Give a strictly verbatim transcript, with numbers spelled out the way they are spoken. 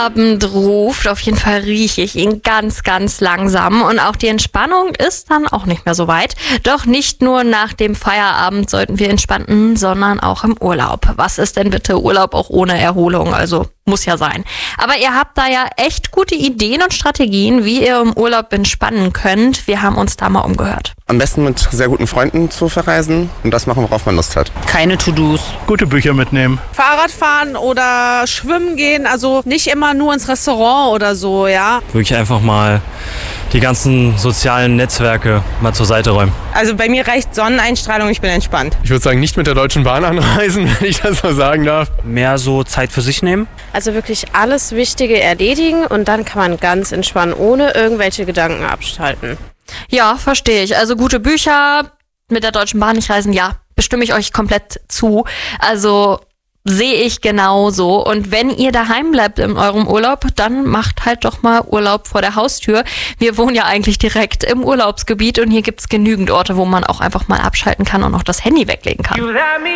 Feierabend ruft. Auf jeden Fall rieche ich ihn ganz, ganz langsam. Und auch die Entspannung ist dann auch nicht mehr so weit. Doch nicht nur nach dem Feierabend sollten wir entspannen, sondern auch im Urlaub. Was ist denn bitte Urlaub auch ohne Erholung? Also muss ja sein. Aber ihr habt da ja echt gute Ideen und Strategien, wie ihr im Urlaub entspannen könnt. Wir haben uns da mal umgehört. Am besten mit sehr guten Freunden zu verreisen und das machen, worauf man Lust hat. Keine To-Dos. Gute Bücher mitnehmen. Fahrrad fahren oder schwimmen gehen, also nicht immer nur ins Restaurant oder so, ja. Wirklich einfach mal die ganzen sozialen Netzwerke mal zur Seite räumen. Also bei mir reicht Sonneneinstrahlung, ich bin entspannt. Ich würde sagen, nicht mit der Deutschen Bahn anreisen, wenn ich das so sagen darf. Mehr so Zeit für sich nehmen. Also wirklich alles Wichtige erledigen und dann kann man ganz entspannen, ohne irgendwelche Gedanken abschalten. Ja, verstehe ich. Also gute Bücher, mit der Deutschen Bahn nicht reisen, ja, bestimme ich euch komplett zu. Also sehe ich genauso. Und wenn ihr daheim bleibt in eurem Urlaub, dann macht halt doch mal Urlaub vor der Haustür. Wir wohnen ja eigentlich direkt im Urlaubsgebiet und hier gibt's genügend Orte, wo man auch einfach mal abschalten kann und auch das Handy weglegen kann.